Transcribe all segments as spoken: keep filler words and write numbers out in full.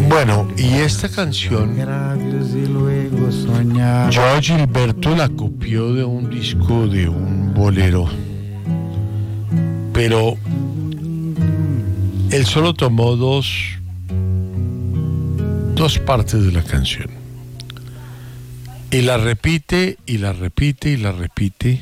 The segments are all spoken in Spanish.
Bueno, y esta canción Joao Gilberto la copió de un disco de un bolero, pero él solo tomó dos dos partes de la canción y la repite y la repite y la repite,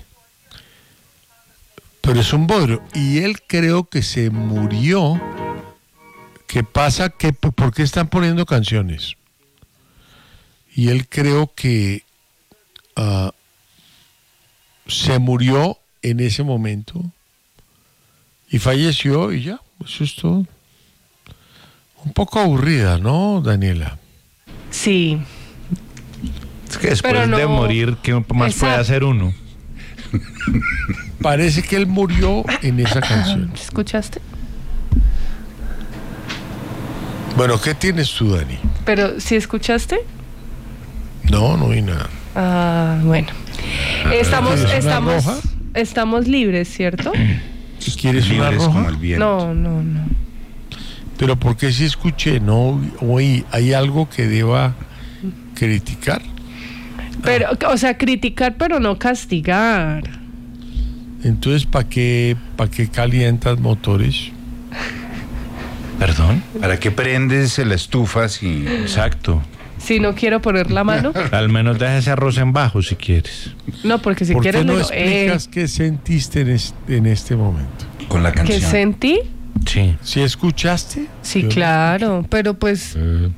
pero es un bolero y él creo que se murió. ¿Qué pasa? ¿Qué, ¿Por qué están poniendo canciones? Y él creo que uh, se murió en ese momento y falleció y ya, eso es todo. Un poco aburrida, ¿no, Daniela? Sí. Es que después no, de morir, ¿qué más esa... puede hacer uno? Parece que él murió en esa canción. ¿Escuchaste? Bueno, ¿qué tienes tú, Dani? Pero, ¿sí escuchaste? No, no hay nada. Ah, bueno. Estamos, estamos, roja? estamos libres, ¿cierto? Si quieres una roja. Como el viento. No, no, no. Pero ¿por qué si escuché? No, oye, ¿hay algo que deba criticar? Pero, ah. o sea, criticar, pero no castigar. Entonces, ¿para qué, para qué calientas motores? ¿Perdón? ¿Para qué prendes la estufa si... Exacto. Si no quiero poner la mano. Al menos deja ese arroz en bajo si quieres. No, porque si ¿Por quieres... qué no lo, explicas eh... qué sentiste en este, en este momento? Con la canción. ¿Qué sentí? Sí. ¿Sí escuchaste? Sí, Yo claro, no... pero pues... Eh.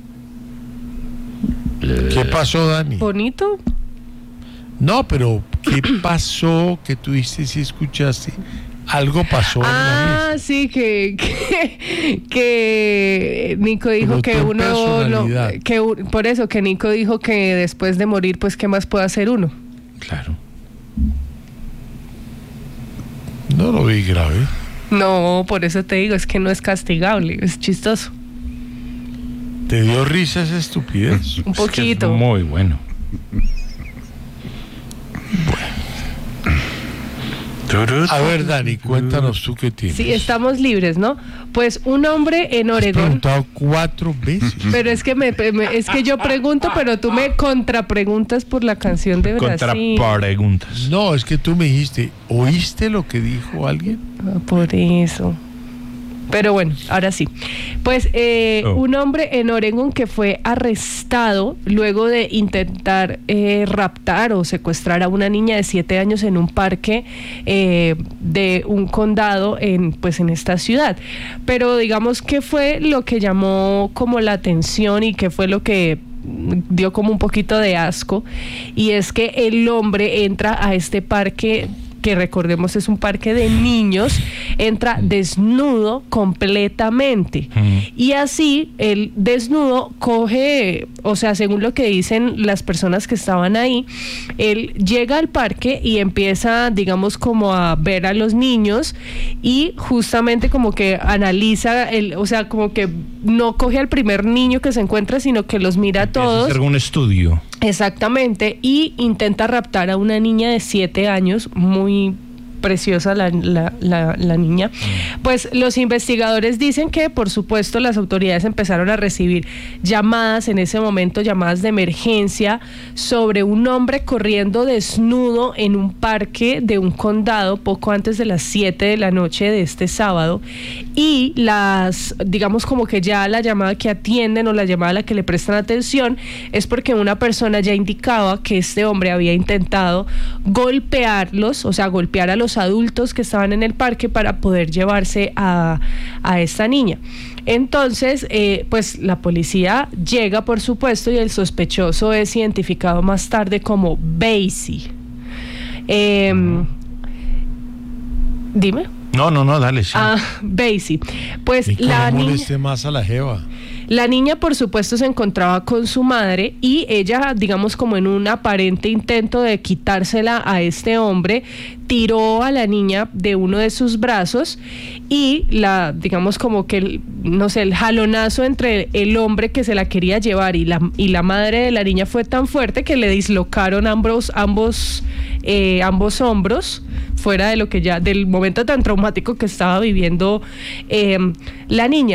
¿Qué pasó, Dani? ¿Bonito? No, pero ¿qué pasó que tú dices si escuchaste? Algo pasó. Ah, en sí, que, que, que Nico dijo que uno, no, que por eso que Nico dijo que después de morir, pues, ¿qué más puede hacer uno? Claro. No lo vi grave. No, por eso te digo, es que no es castigable, es chistoso. ¿Te dio risa esa estupidez? Un poquito. Es que es muy bueno. A ver, Dani, cuéntanos tú qué tienes. Sí, estamos libres, ¿no? Pues un hombre en Oregón. Has preguntado cuatro veces. Pero es que me, me es que yo pregunto, pero tú me contrapreguntas por la canción de Brasil. Contrapreguntas. No, es que tú me dijiste, ¿oíste lo que dijo alguien? Ah, por eso. Pero bueno, ahora sí. Pues eh, oh. un hombre en Oregón que fue arrestado luego de intentar eh, raptar o secuestrar a una niña de siete años en un parque eh, de un condado en, pues, en esta ciudad. Pero digamos, ¿qué fue lo que llamó como la atención y qué fue lo que dio como un poquito de asco? Y es que el hombre entra a este parque, que recordemos es un parque de niños, entra desnudo completamente. Uh-huh. Y así el desnudo coge, o sea, según lo que dicen las personas que estaban ahí, él llega al parque y empieza, digamos, como a ver a los niños y justamente como que analiza, el, o sea, como que no coge al primer niño que se encuentra, sino que los mira a todos. ¿Hacer algún estudio? Exactamente, y intenta raptar a una niña de siete años, muy preciosa la, la, la, la niña. Pues los investigadores dicen que, por supuesto, las autoridades empezaron a recibir llamadas en ese momento, llamadas de emergencia sobre un hombre corriendo desnudo en un parque de un condado poco antes de las siete de la noche de este sábado, y las, digamos, como que ya la llamada que atienden o la llamada a la que le prestan atención es porque una persona ya indicaba que este hombre había intentado golpearlos, o sea, golpear a los adultos que estaban en el parque para poder llevarse a, a esta niña. Entonces, eh, pues la policía llega, por supuesto, y el sospechoso es identificado más tarde como Basie. Eh, dime. No, no, no, dale. Sí. Ah, Basie. Pues ¿Y cómo la niña moleste más a la jeva? La niña, por supuesto, se encontraba con su madre y ella, digamos, como en un aparente intento de quitársela a este hombre, tiró a la niña de uno de sus brazos y la, digamos, como que, el, no sé, el jalonazo entre el hombre que se la quería llevar y la, y la madre de la niña fue tan fuerte que le dislocaron ambos, ambos, eh, ambos hombros, fuera de lo que ya, del momento tan traumático que estaba viviendo eh, la niña.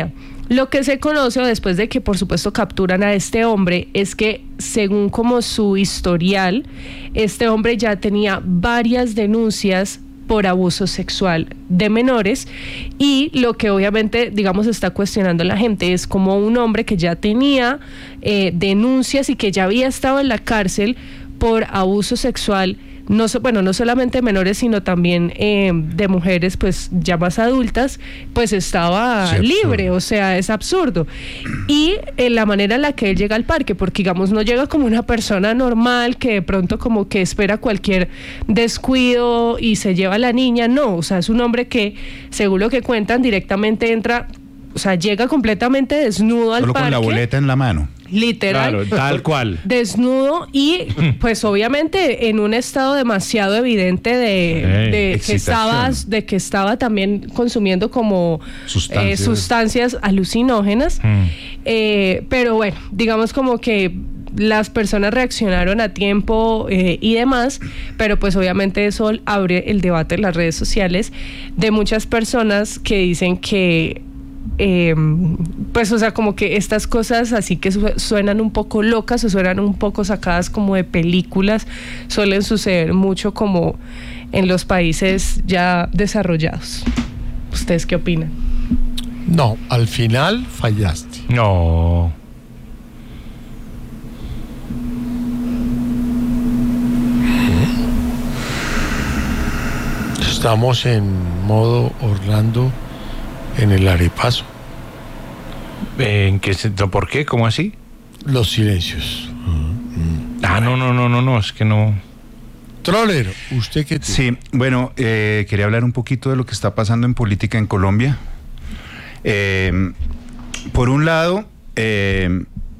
Lo que se conoce después de que por supuesto capturan a este hombre es que según como su historial, este hombre ya tenía varias denuncias por abuso sexual de menores, y lo que obviamente digamos está cuestionando la gente es como un hombre que ya tenía eh, denuncias y que ya había estado en la cárcel por abuso sexual, no so, bueno, no solamente de menores, sino también eh, de mujeres pues ya más adultas, pues estaba sí, libre, o sea, es absurdo. Y en la manera en la que él llega al parque, porque digamos no llega como una persona normal que de pronto como que espera cualquier descuido y se lleva a la niña, no, o sea, es un hombre que, según lo que cuentan, directamente entra, o sea, llega completamente desnudo al Solo parque. Con la boleta en la mano. Literal, claro, tal cual. Desnudo y pues obviamente en un estado demasiado evidente de, hey, de que estaba, de que estaba también consumiendo como sustancias, eh, sustancias alucinógenas. Mm. Eh, pero bueno, digamos como que las personas reaccionaron a tiempo eh, y demás, pero pues obviamente eso abre el debate en las redes sociales de muchas personas que dicen que Eh, pues o sea como que estas cosas así que su- suenan un poco locas o suenan un poco sacadas como de películas suelen suceder mucho como en los países ya desarrollados. ¿Ustedes qué opinan? No, al final fallaste. No. Estamos en modo Orlando en el arepaso. ¿En qué sentido? ¿Por qué? ¿Cómo así? Los silencios. Ah, no, no, no, no, no, es que no. Trolero, ¿usted qué tiene? Sí, bueno, eh, quería hablar un poquito de lo que está pasando en política en Colombia. Eh, por un lado, eh,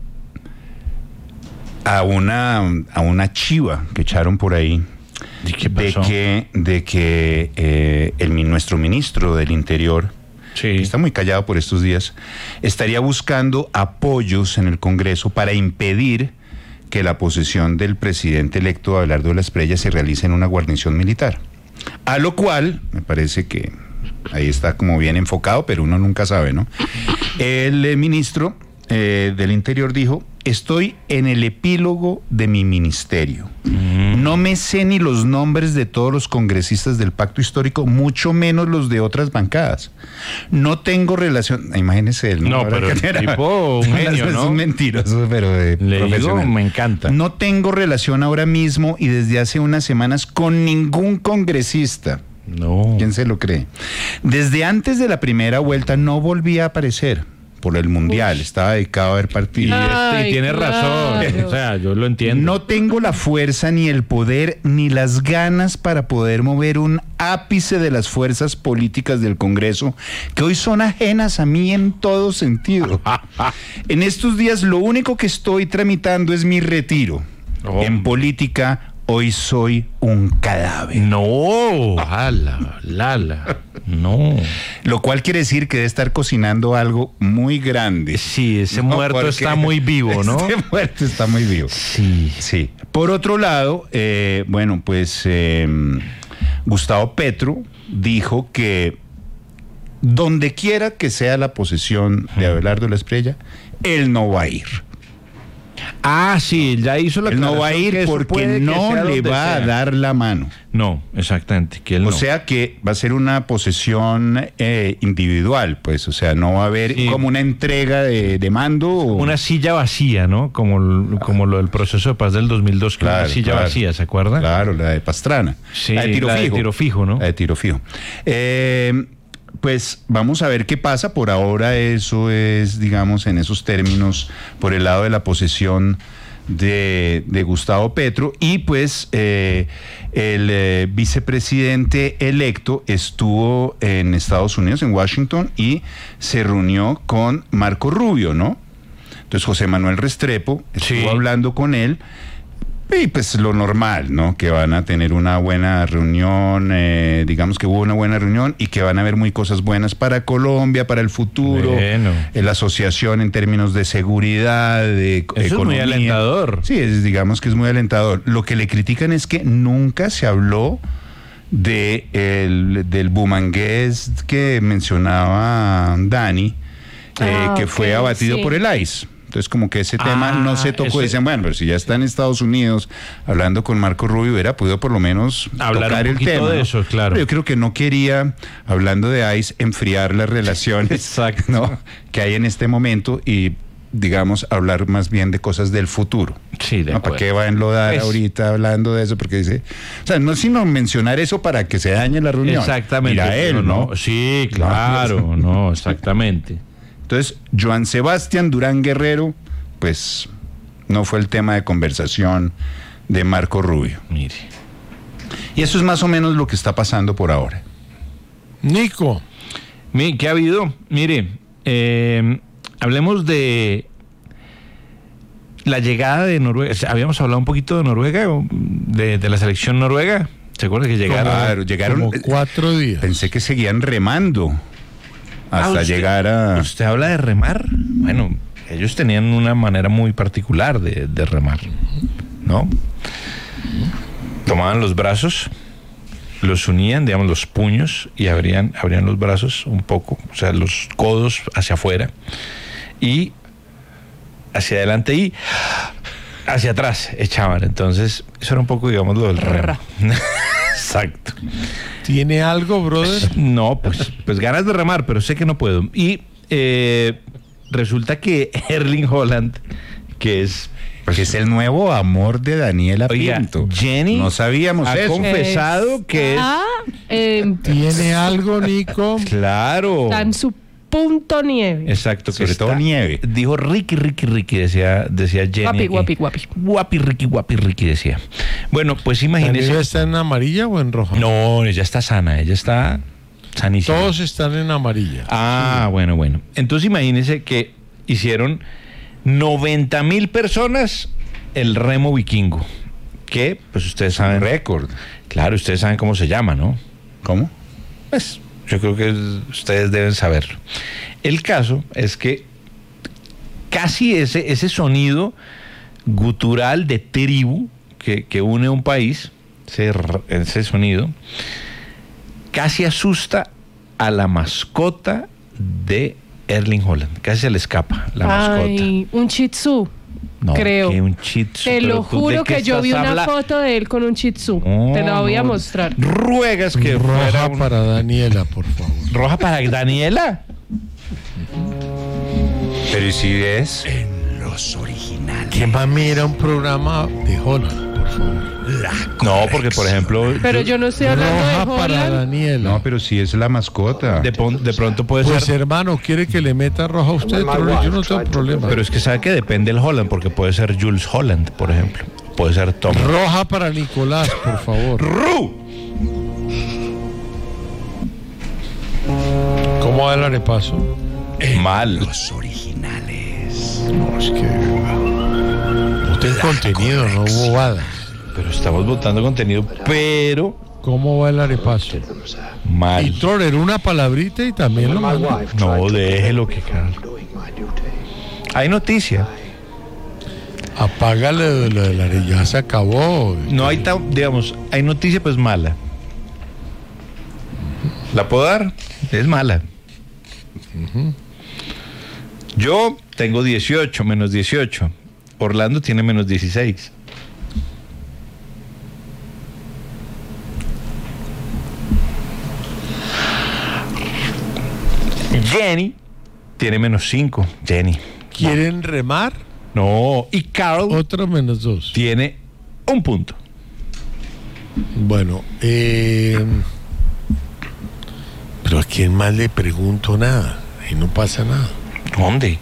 a una a una chiva que echaron por ahí. ¿Y qué pasó? De que, de que eh, el, nuestro ministro del Interior, sí, que está muy callado por estos días, estaría buscando apoyos en el Congreso para impedir que la posesión del presidente electo Abelardo de la Espriella se realice en una guarnición militar. A lo cual, me parece que ahí está como bien enfocado, pero uno nunca sabe, ¿no? El eh, ministro eh, del Interior dijo: estoy en el epílogo de mi ministerio. Mm. No me sé ni los nombres de todos los congresistas del pacto histórico, mucho menos los de otras bancadas. No tengo relación... Imagínese él, ¿no? No, pero el tipo, un genio, ¿no? Es un mentiroso, pero de Le digo, me encanta. No tengo relación ahora mismo y desde hace unas semanas con ningún congresista. No. ¿Quién se lo cree? Desde antes de la primera vuelta no volví a aparecer por el Mundial. Uy. Estaba dedicado a ver partidos. Y, este, y tiene claro. razón. O sea, yo lo entiendo. No tengo la fuerza, ni el poder, ni las ganas para poder mover un ápice de las fuerzas políticas del Congreso, que hoy son ajenas a mí en todo sentido. En estos días lo único que estoy tramitando es mi retiro. Oh. En política, hoy soy un cadáver. No, ala, lala, no. Lo cual quiere decir que debe estar cocinando algo muy grande. Sí, ese no, muerto está muy vivo, ¿no? Ese muerto está muy vivo. Sí. Sí. Por otro lado, eh, bueno, pues eh, Gustavo Petro dijo que donde quiera que sea la posesión de Abelardo de la Espriella, él no va a ir. Ah, sí, ya hizo la él no va a ir porque no le va a dar la mano. No, exactamente, que él o no. sea que va a ser una posesión eh, individual, pues, o sea, no va a haber sí. como una entrega de, de mando. O... Una silla vacía, ¿no? Como, como lo del proceso de paz del dos mil dos, que claro, una silla claro, vacía, ¿se acuerdan? Claro, la de Pastrana. Sí, la de tiro la fijo. de tiro fijo, ¿no? La de tiro fijo. Eh... Pues vamos a ver qué pasa. Por ahora eso es, digamos, en esos términos, por el lado de la posesión de, de Gustavo Petro. Y pues eh, el eh, vicepresidente electo estuvo en Estados Unidos, en Washington, y se reunió con Marco Rubio, ¿no? Entonces José Manuel Restrepo estuvo sí. hablando con él. Y pues lo normal, ¿no? Que van a tener una buena reunión, eh, digamos que hubo una buena reunión y que van a haber muy cosas buenas para Colombia, para el futuro, bueno. la asociación en términos de seguridad, de Eso economía. Es muy alentador. Sí, es, digamos que es muy alentador. Lo que le critican es que nunca se habló de el, del bumangués que mencionaba Dani, eh, Ah, que ok, fue abatido sí. por el I C E. Entonces, como que ese tema Ah, no se tocó. eso- Dicen, bueno, pero si ya está en Estados Unidos hablando con Marco Rubio, hubiera podido por lo menos Hablar tocar un el poquito tema. de ¿no? eso, claro. Pero yo creo que no quería, hablando de I C E, enfriar las relaciones Exacto. ¿no? que hay en este momento y, digamos, hablar más bien de cosas del futuro. Sí, de ¿No? ¿Para acuerdo. qué va a enlodar Pues- ahorita hablando de eso? Porque dice, o sea, no sino mencionar eso para que se dañe la reunión. Exactamente. Mira él, pero ¿no? Sí, claro, no, exactamente. Entonces, Joan Sebastián Durán Guerrero, pues no fue el tema de conversación de Marco Rubio. Mire. Y eso es más o menos lo que está pasando por ahora. Nico. Mire, ¿qué ha habido? Mire, eh, hablemos de la llegada de Noruega. Habíamos hablado un poquito de Noruega, o de, de la selección noruega. ¿Se acuerda que llegaron? Claro, llegaron. Como cuatro días. Pensé que seguían remando hasta Ah, usted- llegar a. ¿Usted habla de remar? Bueno, ellos tenían una manera muy particular de, de remar, ¿no? Tomaban los brazos, los unían, digamos, los puños, y abrían, abrían los brazos un poco, o sea, los codos hacia afuera, y hacia adelante y hacia atrás echaban. Entonces, eso era un poco, digamos, lo del remo. Exacto. ¿Tiene algo, brother? No, pues, pues ganas de remar, pero sé que no puedo. Y eh, resulta que Erling Haaland, que es... Pues es el nuevo amor de Daniela Oiga, Pinto. Jenny No sabíamos ha eso. confesado que es... Ah, eh, ¿Tiene algo, Nico? Claro. está en su punto nieve. Exacto. que Sobre está- todo nieve. Dijo Ricky, Ricky, Ricky, decía, decía Jenny. Guapi, aquí. guapi, guapi. Guapi, Ricky, guapi, Ricky, decía. Bueno, pues ¿La nieve imagínese... está en amarilla o en roja? No, ella está sana, ella está sanísima. Todos están en amarilla. Ah, bueno, bueno. Entonces imagínense que hicieron noventa mil personas el remo vikingo. Que, pues ustedes saben. Récord. Claro, ustedes saben cómo se llama, ¿no? ¿Cómo? Pues yo creo que ustedes deben saberlo. El caso es que casi ese, ese sonido gutural de tribu que, que une un país, ese, r- ese sonido, casi asusta a la mascota de Erling Haaland. Casi se le escapa la mascota. Ay, un shih tzu. No, creo. que un shih tzu, Te pero lo tú, ¿de juro qué que yo estás vi una habla- foto de él con un shih tzu. No, Te la voy a no. mostrar. Ruegas que fuera Roja un- para Daniela, por favor. roja para Daniela. Pero ¿y si es? ¿Quién va a mirar un programa de Holland, por favor? No, porque por ejemplo, Pero yo no estoy hablando Roja de para Holland. Daniela. No, pero si es la mascota. de, pon- de pronto puede Pues ser. hermano, ¿quiere que le meta roja a usted? Pero yo no tengo problema. Pero es que sabe que depende el Holland, porque puede ser Jules Holland, por ejemplo. Puede ser Tom. Roja para Nicolás, por favor. ¡Ru! ¿Cómo va el arepaso? Mal. No, es que... Usted contenido, no bobadas. Pero estamos votando contenido, pero ¿Cómo va el arepaso? Y mal. Troller, una palabrita y también lo manda. No, déjelo que cara. Hay noticia. Apágale lo de la arena, ya se acabó. No hay tan, digamos, hay noticia pues mala. ¿La puedo dar? Es mala. Yo tengo dieciocho, menos dieciocho. Orlando tiene menos dieciséis. Jenny tiene menos cinco. Jenny. ¿Quieren remar? No. Y Carl Otro menos dos. tiene un punto. Bueno, eh, pero a quién más le pregunto nada. Y no pasa nada. ¿Dónde?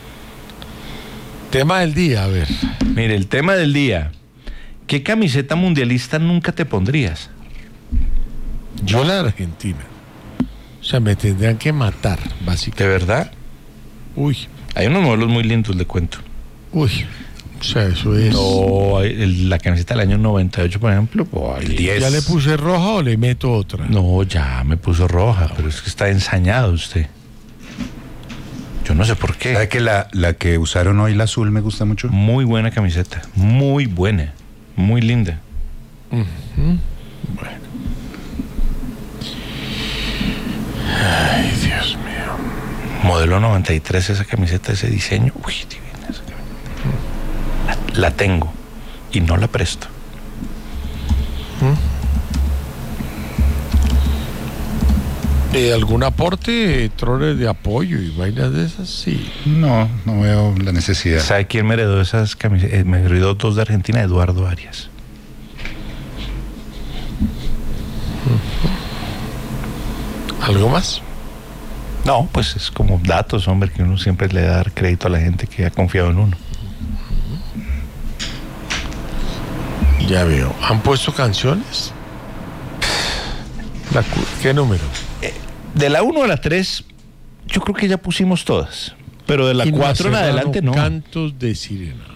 Tema del día, a ver. Mire, el tema del día. ¿Qué camiseta mundialista nunca te pondrías? Yo la de Argentina. O sea, me tendrían que matar, ¿De básicamente. verdad? Uy, Hay unos modelos muy lindos, le cuento. uy. O sea, eso es... No, hay- el- la camiseta del año noventa y ocho, por ejemplo. ay, El diez. ¿Ya le puse roja o le meto otra? No, ya me puso roja, pero es que está ensañado usted. Yo no sé por qué. ¿Sabe que la, la que usaron hoy, la azul, me gusta mucho? Muy buena camiseta, muy buena, muy linda. Ay, Dios mío. Modelo noventa y tres, esa camiseta, ese diseño. Uy, divina esa camiseta. La, la tengo y no la presto. ¿Eh, ¿Algún aporte, troles de apoyo y vainas de esas? Sí. No, no veo la necesidad. ¿Sabe quién me heredó esas camisetas? Me heredó dos de Argentina, Eduardo Arias. ¿Algo más? No, pues es como datos, hombre, que uno siempre le da crédito a la gente que ha confiado en uno. Ya veo. ¿Han puesto canciones? La, ¿Qué número? Eh, de la uno a la tres, yo creo que ya pusimos todas. Pero de la cuatro en adelante no. Cantos de sirena.